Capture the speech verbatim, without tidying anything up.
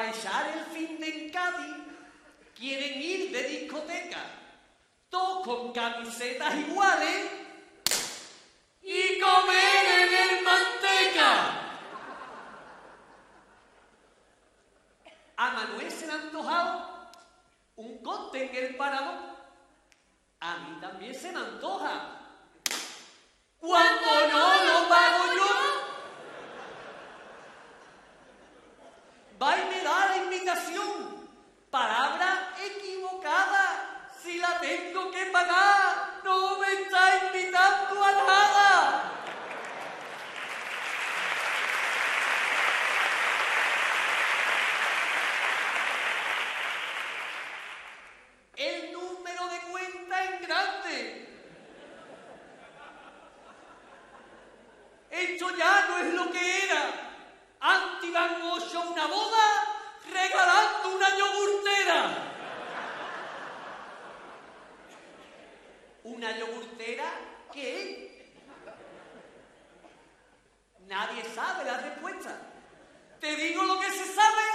echar el fin de en Cádiz, quieren ir de discoteca, todos con camisetas iguales y comer en el Manteca. A Manuel se le ha antojado un cóctel en el Parador. A mí también se me antoja. Cuando no lo pago yo, va y me da la invitación. Palabra equivocada. Si la tengo que pagar, no me está invitando a nada. El número de cuenta es grande. Esto ya no es lo que era. Antes iban ocho a una boda regalando una yogurtera. ¿Una yogurtera qué? Nadie sabe la respuesta. Te digo lo que se sabe.